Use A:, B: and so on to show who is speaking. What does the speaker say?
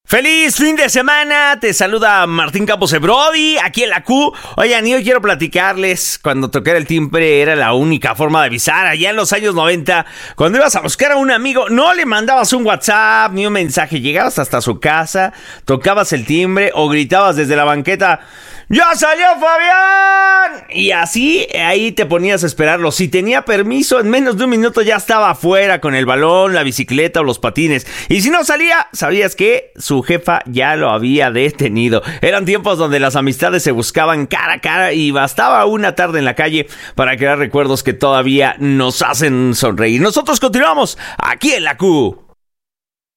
A: ¡Feliz fin de semana! Te saluda Martín Campos de Brody, aquí en la Q. Oigan, y hoy quiero platicarles, cuando tocar el timbre era la única forma de avisar. Allá en los años 90, cuando ibas a buscar a un amigo, no le mandabas un WhatsApp ni un mensaje. Llegabas hasta su casa, tocabas el timbre o gritabas desde la banqueta: ¡Ya salió Fabián! Y así, ahí te ponías a esperarlo. Si tenía permiso, en menos de un minuto ya estaba afuera con el balón, la bicicleta o los patines. Y si no salía, sabías que su jefa ya lo había detenido. Eran tiempos donde las amistades se buscaban cara a cara y bastaba una tarde en la calle para crear recuerdos que todavía nos hacen sonreír. Nosotros continuamos aquí en la Q.